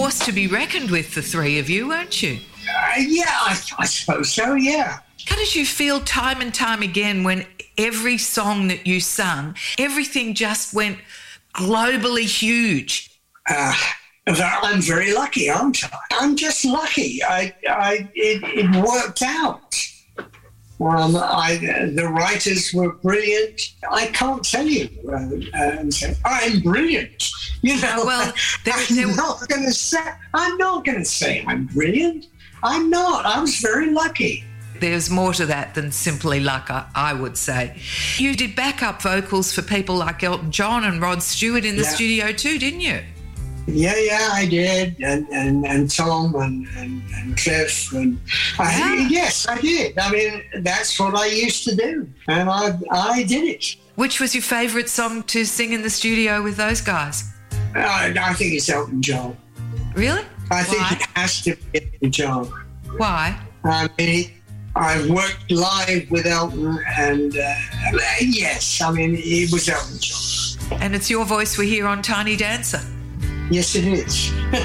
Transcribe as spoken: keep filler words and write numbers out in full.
force to be reckoned with, the three of you, weren't you? Uh, yeah, I, I suppose so, yeah. How did you feel time and time again when every song that you sung, everything just went globally huge? Uh, I'm very lucky, aren't I? I'm just lucky. I, I, it, it worked out. Um, I, the writers were brilliant. I can't tell you. Uh, uh, I'm brilliant. You know, well, there, I'm there, not going to say. I'm not going to say I'm brilliant. I'm not. I was very lucky. There's more to that than simply luck, I, I would say. You did backup vocals for people like Elton John and Rod Stewart in the yeah. studio too, didn't you? Yeah, yeah, I did, and and, and Tom and, and, and Cliff, and I, yeah. yes, I did. I mean, that's what I used to do, and I I did it. Which was your favourite song to sing in the studio with those guys? I, I think it's Elton John. Really? I Why? think it has to be Elton John. Why? I mean, I worked live with Elton, and uh, yes, I mean, it was Elton John. And it's your voice we hear on Tiny Dancer. Yes, it is.